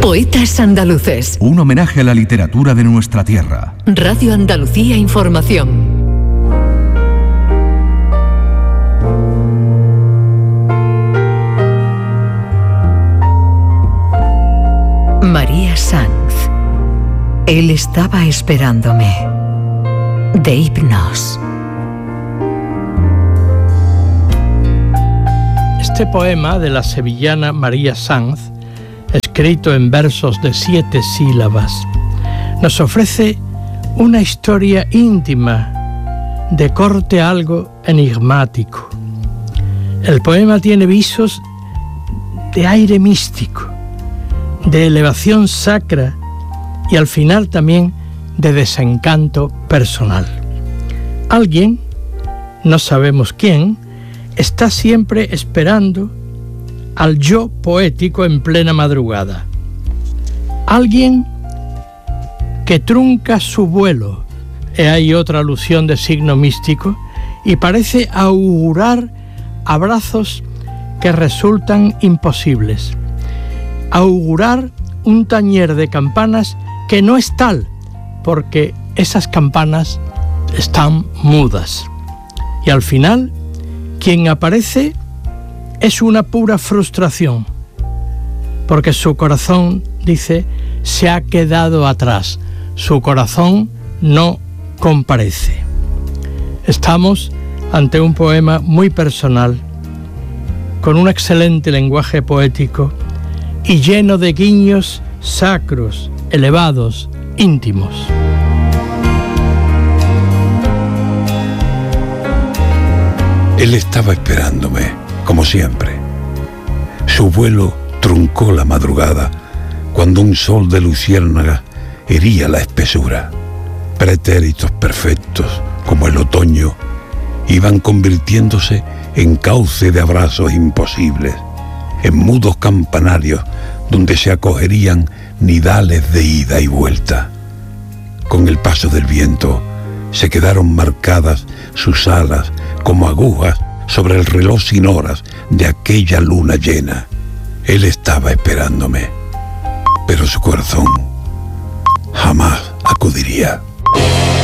Poetas andaluces. Un homenaje a la literatura de nuestra tierra. Radio Andalucía Información. María Sanz. Él estaba esperándome. De Hipnos. Este poema de la sevillana María Sanz, escrito en versos de 7 sílabas, nos ofrece una historia íntima de corte algo enigmático. El poema tiene visos de aire místico, de elevación sacra y al final también de desencanto personal. Alguien, no sabemos quién, está siempre esperando al yo poético en plena madrugada. Alguien que trunca su vuelo, hay otra alusión de signo místico, y parece augurar abrazos que resultan imposibles. Augurar un tañer de campanas que no es tal, porque esas campanas están mudas. Y al final, quien aparece es una pura frustración, porque su corazón, dice, se ha quedado atrás. Su corazón no comparece. Estamos ante un poema muy personal, con un excelente lenguaje poético y lleno de guiños sacros, elevados, íntimos. Él estaba esperándome, como siempre. Su vuelo truncó la madrugada, cuando un sol de luciérnaga hería la espesura. Pretéritos perfectos, como el otoño, iban convirtiéndose en cauce de abrazos imposibles, en mudos campanarios donde se acogerían nidales de ida y vuelta. Con el paso del viento se quedaron marcadas sus alas como agujas sobre el reloj sin horas de aquella luna llena. Él estaba esperándome, pero su corazón jamás acudiría.